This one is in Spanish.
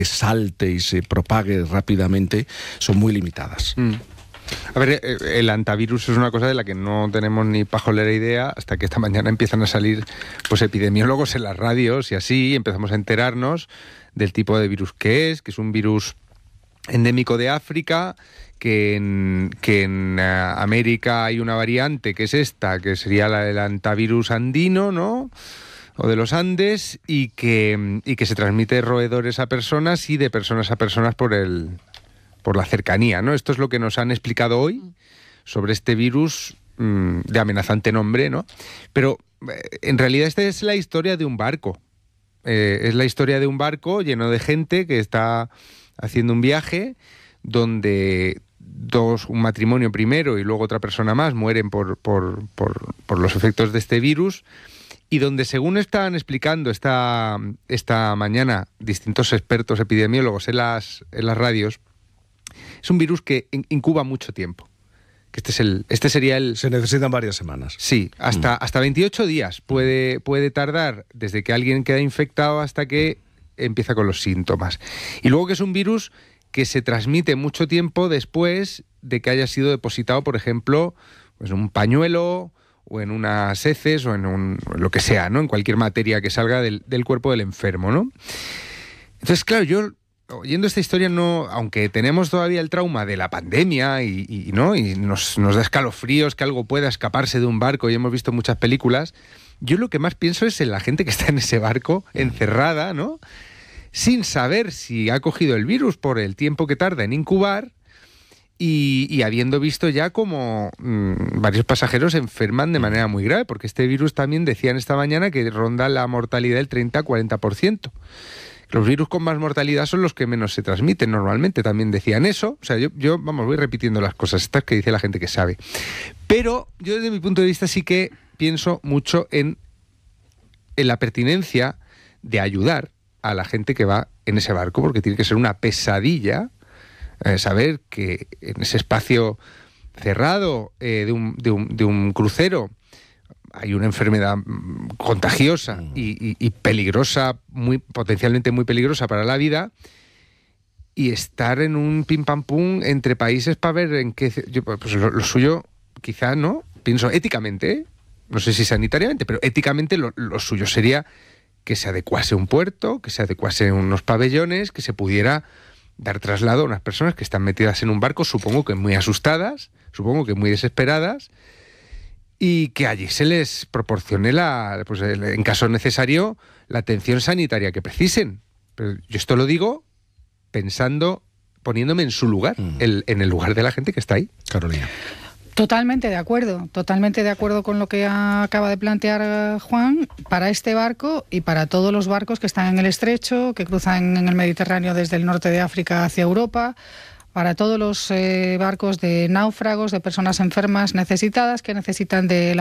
salte y se propague rápidamente son muy limitadas. A ver, el antivirus es una cosa de la que no tenemos ni pajolera idea hasta que esta mañana empiezan a salir pues epidemiólogos en las radios y así empezamos a enterarnos del tipo de virus que es un virus endémico de África, que en América hay una variante que es esta, que sería el antivirus andino, ¿no?, o de los Andes, y que se transmite de roedores a personas y de personas a personas por la cercanía, ¿no? Esto es lo que nos han explicado hoy sobre este virus de amenazante nombre, ¿no? Pero en realidad esta es la historia de un barco. Es la historia de un barco lleno de gente que está haciendo un viaje donde un matrimonio primero y luego otra persona más mueren por los efectos de este virus, y donde, según estaban explicando esta mañana distintos expertos epidemiólogos en las radios, es un virus que incuba mucho tiempo. Que este sería el... Se necesitan varias semanas. Sí, hasta 28 días puede tardar desde que alguien queda infectado hasta que empieza con los síntomas. Y luego que es un virus que se transmite mucho tiempo después de que haya sido depositado, por ejemplo, pues en un pañuelo o en unas heces o en lo que sea, ¿no?, en cualquier materia que salga del cuerpo del enfermo, ¿no? Entonces, claro, yo oyendo esta historia, no, aunque tenemos todavía el trauma de la pandemia y nos da escalofríos que algo pueda escaparse de un barco, y hemos visto muchas películas, yo lo que más pienso es en la gente que está en ese barco, encerrada, ¿no?, sin saber si ha cogido el virus por el tiempo que tarda en incubar, y habiendo visto ya como varios pasajeros se enferman de manera muy grave, porque este virus también decían esta mañana que ronda la mortalidad del 30-40%. Los virus con más mortalidad son los que menos se transmiten normalmente, también decían eso. O sea, yo voy repitiendo las cosas estas que dice la gente que sabe. Pero yo, desde mi punto de vista, sí que pienso mucho en la pertinencia de ayudar a la gente que va en ese barco, porque tiene que ser una pesadilla saber que en ese espacio cerrado de un crucero hay una enfermedad contagiosa y peligrosa, potencialmente muy peligrosa para la vida, y estar en un pim pam pum entre países para ver en qué... Pues lo suyo, quizá, ¿no? Pienso éticamente, no sé si sanitariamente, pero éticamente lo suyo sería que se adecuase un puerto, que se adecuase unos pabellones, que se pudiera dar traslado a unas personas que están metidas en un barco, supongo que muy asustadas, supongo que muy desesperadas, y que allí se les proporcione, en caso necesario, la atención sanitaria que precisen. Pero yo esto lo digo poniéndome en su lugar, en el lugar de la gente que está ahí. Carolina. Totalmente de acuerdo con lo que acaba de plantear Juan, para este barco y para todos los barcos que están en el estrecho, que cruzan en el Mediterráneo desde el norte de África hacia Europa, para todos los barcos de náufragos, de personas enfermas necesitadas que necesitan de la